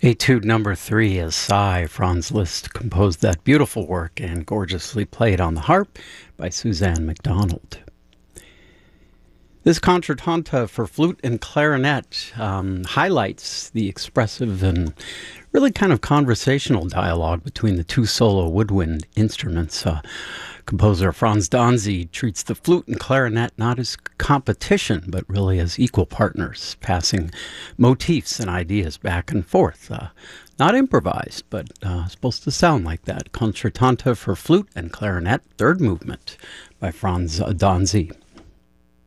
Etude number 3 is Sigh. Franz Liszt composed that beautiful work and gorgeously played on the harp by Suzanne MacDonald. This concertanta for flute and clarinet highlights the expressive and really kind of conversational dialogue between the two solo woodwind instruments. Composer Franz Danzy treats the flute and clarinet not as competition, but really as equal partners, passing motifs and ideas back and forth. Not improvised, but supposed to sound like that. Concertanta for flute and clarinet, third movement by Franz Danzy.